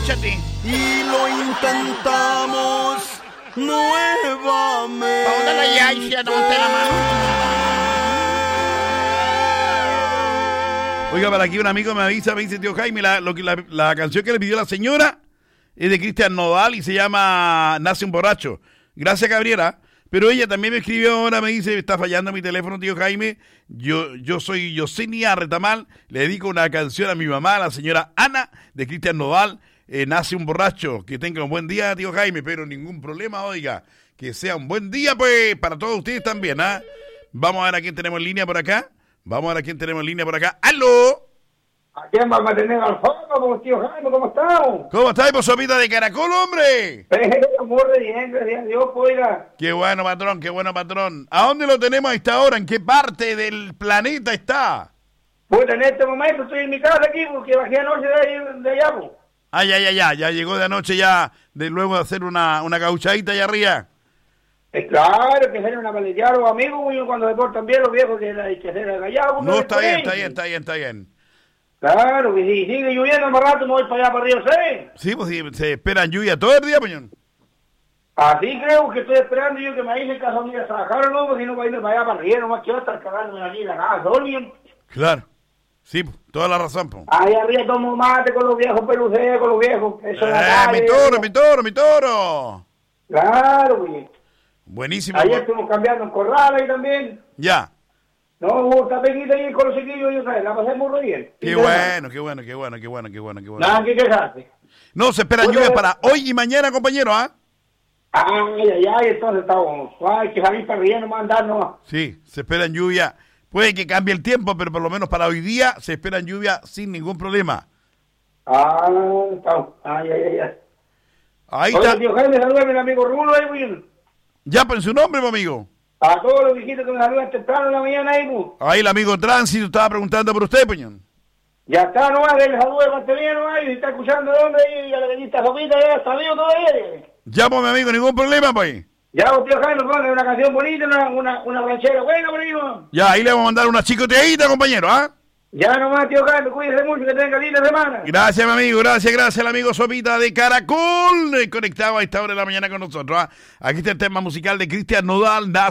Móchate. Y lo intentamos nuevamente. ¿Para dónde la yaisha? ¿Dónde la mano? Oiga, para aquí un amigo me avisa, me dice, tío Jaime, la canción que le pidió la señora es de Cristian Nodal y se llama Nace un borracho. Gracias, Gabriela. Pero ella también me escribió ahora, me dice, está fallando mi teléfono, tío Jaime. Yo soy Yosenia Retamal, le dedico una canción a mi mamá, a la señora Ana, de Cristian Nodal, Nace un borracho. Que tenga un buen día, tío Jaime, pero ningún problema, oiga. Que sea un buen día, pues, para todos ustedes también, ¿ah? Vamos a ver a quién tenemos en línea por acá. ¡Aló! ¿A quién vamos a tener al fondo, tío Jaime? ¿Cómo estamos? ¿Cómo estáis, por sopita de caracol, hombre? Amor de bien, gracias a Dios, oiga. Qué bueno, patrón. ¿A dónde lo tenemos a esta hora? ¿En qué parte del planeta está? Pues en este momento estoy en mi casa aquí, porque bajé anoche de allá, pues. Ya llegó de anoche luego de hacer una gauchadita allá arriba. Claro, que ser una paleteada los amigos, cuando se portan bien los viejos, que hay que ser agallado. No, está bien. Claro, que si sigue lloviendo más rato me voy para allá, para Río 6. Sí, pues sí, se esperan lluvia todo el día, pañón. Así creo que estoy esperando yo que me dice caso a mí a trabajar o no, porque si no voy a irme para allá, para Río, nomás quiero estar cagándome aquí en la casa, solo bien. Claro, sí, toda la razón, pues. Ahí arriba tomo mate con los viejos, pelucé con los viejos. Eso mi toro. Claro, güey. Buenísimo. Ayer estuvimos cambiando en corral ahí también. Ya. No, hubo tapequita ahí con los chiquillos, yo la pasé muy bien. Qué bueno. Nada que quejarse. No, se esperan lluvias para hoy y mañana, compañero, ¿ah? Ay, entonces estamos. Ay, que salir para arriba nomás andar nomás. Sí, se esperan lluvia. Puede que cambie el tiempo, pero por lo menos para hoy día se esperan lluvia sin ningún problema. Estamos. Ay. Ahí oye, está. Tío Jaime, salúdame al amigo Rulo ahí, güey. Ya, por su nombre, mi amigo. A todos los viejitos que me saludan temprano en la mañana ahí, güey. Ahí el amigo Tránsito estaba preguntando por usted, peñón. Ya está, nomás, que le salude Martelino, nomás, y está escuchando de dónde, y a la gallita Sopita, ya está vivo todavía. Ya, pues, mi amigo, ningún problema, pues. Ya, tío Jaime, pone una canción bonita, una ranchera buena, primo. Ya, ahí le vamos a mandar una chicoteadita, compañero, ¿ah? Ya nomás, tío Jaime, cuídese mucho, que tenga linda semana. Gracias, mi amigo, gracias al amigo Sopita de Caracol, conectado a esta hora de la mañana con nosotros, ¿ah? Aquí está el tema musical de Cristian Nodal,